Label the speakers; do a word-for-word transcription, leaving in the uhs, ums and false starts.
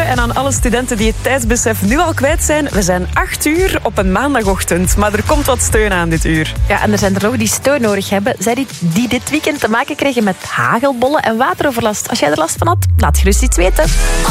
Speaker 1: En aan alle studenten die het tijdsbesef nu al kwijt zijn, we zijn acht uur op een maandagochtend. Maar er komt wat steun aan dit uur.
Speaker 2: Ja, en er zijn er nog die steun nodig hebben. Zij die, die dit weekend te maken kregen met hagelbollen en wateroverlast. Als jij er last van had, laat gerust iets weten.